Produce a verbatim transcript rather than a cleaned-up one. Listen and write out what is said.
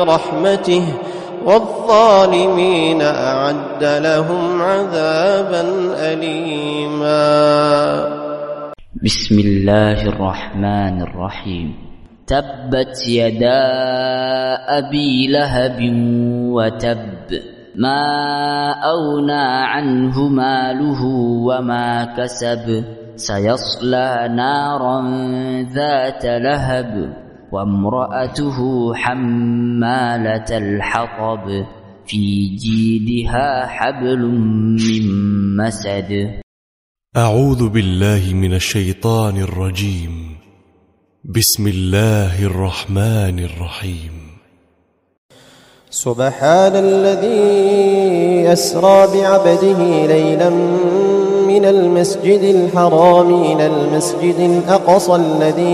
رحمته والظالمين أعد لهم عذابا أليما. بسم الله الرحمن الرحيم. تبت يدا أبي لهب وتب ما أغنى عنه ماله وما كسب سيصلى نارا ذات لهب وامرأته حمالة الحطب في جيدها حبل من مسد. أعوذ بالله من الشيطان الرجيم. بسم الله الرحمن الرحيم. سبحان الذي أسرى بعبده ليلا من المسجد الحرام إلى المسجد الأقصى الذي